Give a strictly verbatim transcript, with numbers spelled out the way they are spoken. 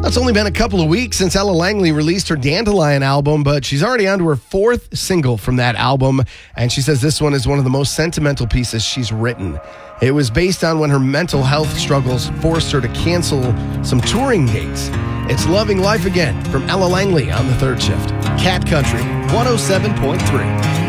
It's only been a couple of weeks since Ella Langley released her Dandelion album, but she's already on to her fourth single from that album, and she says this one is one of the most sentimental pieces she's written. It was based on when her mental health struggles forced her to cancel some touring dates. It's Loving Life Again from Ella Langley on The Third Shift. Cat Country one oh seven point three.